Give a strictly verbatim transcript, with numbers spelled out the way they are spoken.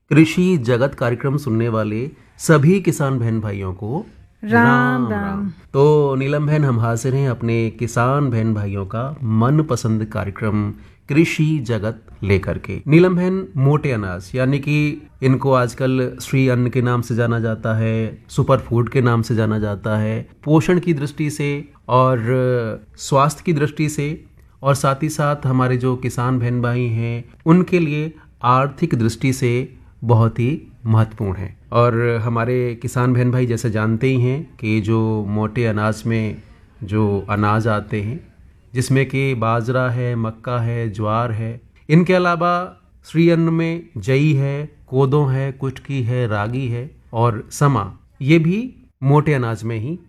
कृषि जगत कार्यक्रम सुनने वाले सभी किसान बहन भाइयों को राम राम। तो नीलम बहन, हम हाजिर हैं अपने किसान बहन भाइयों का मनपसंद कार्यक्रम कृषि जगत लेकर के। नीलम बहन, मोटे अनाज यानी कि इनको आजकल श्री अन्न के नाम से जाना जाता है, सुपर फूड के नाम से जाना जाता है। पोषण की दृष्टि से और स्वास्थ्य की दृष्टि से, और साथ ही साथ हमारे जो किसान बहन भाई हैं उनके लिए आर्थिक दृष्टि से बहुत ही महत्वपूर्ण है। और हमारे किसान बहन भाई जैसे जानते ही हैं कि जो मोटे अनाज में जो अनाज आते हैं, जिसमें कि बाजरा है, मक्का है, ज्वार है, इनके अलावा श्री अन्न में जई है, कोदो है, कुटकी है, रागी है और समा, ये भी मोटे अनाज में ही